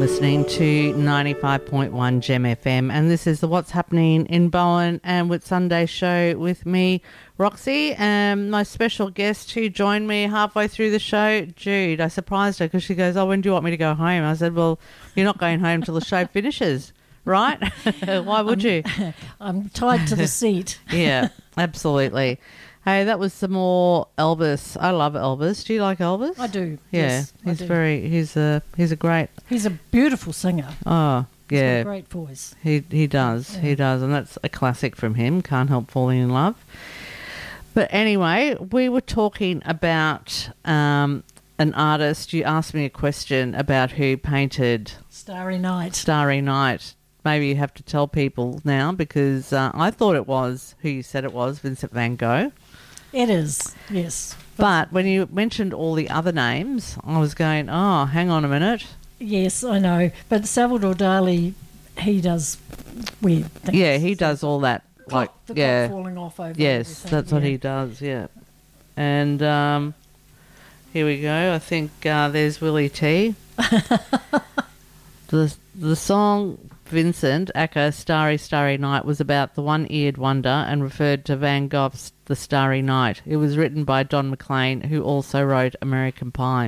listening to 95.1 Gem FM, and this is the What's Happening in Bowen and Whitsunday show with me, Roxy, and my special guest who joined me halfway through the show, Jude. I surprised her because she goes, "Oh, when do you want me to go home?" I said, "Well, you're not going home till the show finishes, right?" Why would you? I'm tied to the seat. Yeah, absolutely. Hey, that was some more Elvis. I love Elvis. Do you like Elvis? I do. Yeah, yes, he's I do. he's a great. He's a beautiful singer. Oh, He's got yeah. a great voice. He does. Yeah. He does, and that's a classic from him. Can't Help Falling in Love. But anyway, we were talking about an artist. You asked me a question about who painted Starry Night. Starry Night. Maybe you have to tell people now because I thought it was who you said it was, Vincent van Gogh. It is, yes. But when you mentioned all the other names, I was going, oh, hang on a minute. Yes, I know. But Salvador Dali, he does weird things. Yeah, he does all that. Like, The yeah. clock falling off over Yes, everything, that's what yeah. he does, yeah. And here we go. I think there's Willie T. The song Vincent, aka Starry, Starry Night, was about the one-eared wonder and referred to Van Gogh's The Starry Night. It was written by Don McLean, who also wrote American Pie.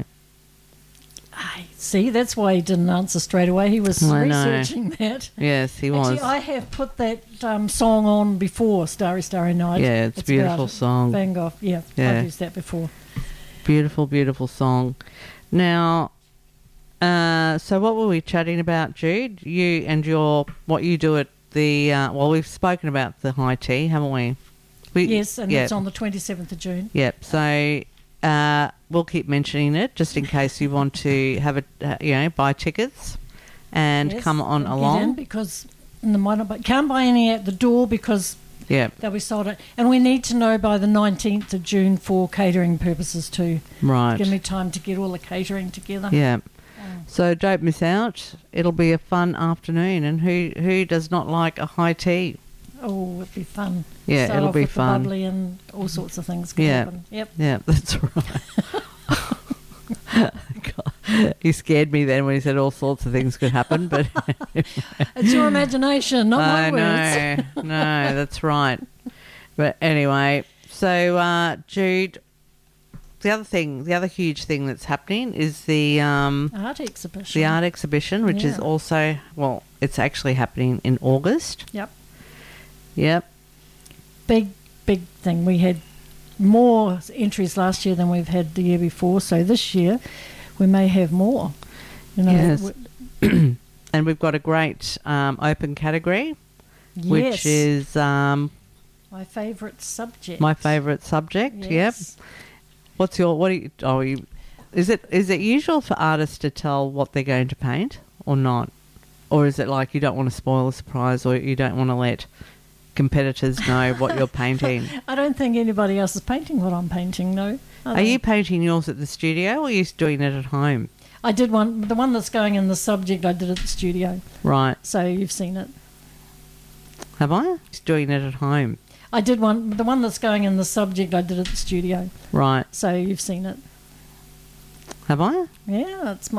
See, that's why he didn't answer straight away. He was I know. researching that. Yes, he was. Actually, I have put that song on before, Starry, Starry Night. Yeah, it's a beautiful about song. Van Gogh, yeah, Yeah. I've used that before. Beautiful, beautiful song. Now, so what were we chatting about, Jude? You and what you do at the, well, we've spoken about the high tea, haven't we? Yes, and it's on the 27th of June. Yep, so we'll keep mentioning it just in case you want to have buy tickets and Yes, come on get along. in because can't buy any at the door because Yeah, they'll be sold out. And we need to know by the 19th of June for catering purposes too. right. Give me time to get all the catering together. Yeah. So don't miss out. It'll be a fun afternoon, and who does not like a high tea? Oh, it'll be fun. Yeah, Start it'll off be with the fun. bubbly and all sorts of things can Yeah. happen. Yep. Yeah, that's right. God, he scared me then when he said all sorts of things could happen, but It's your imagination, not my I words. know, no, that's right. But anyway, so Jude, the other huge thing that's happening is the Art exhibition. art exhibition, which is Yeah. also, well, it's actually happening in August. Yep. Yep. Big thing. We had more entries last year than we've had the year before, so this year we may have more. Yes. And we've got a great open category, which Yes. is my favourite subject. my favourite subject. Yep. Yes. Is it usual for artists to tell what they're going to paint or not? Or is it like you don't want to spoil a surprise or you don't want to let competitors know what you're painting? I don't think anybody else is painting what I'm painting, no. Are you painting yours at the studio or are you doing it at home? I did the one that's going in the subject I did at the studio, Right. so you've seen it. Have I? Just doing it at home. I did the one that's going in the subject I did at the studio, Right. so you've seen it. Have I? Yeah, it's my